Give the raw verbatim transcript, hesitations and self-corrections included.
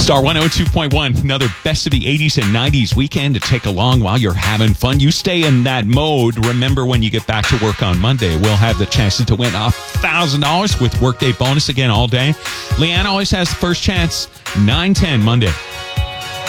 Star one oh two point one, another best of the eighties and nineties weekend to take along while you're having fun. You stay in that mode. Remember, when you get back to work on Monday, we'll have the chances to win one thousand dollars with Workday bonus again all day. Leanne always has the first chance, nine ten Monday.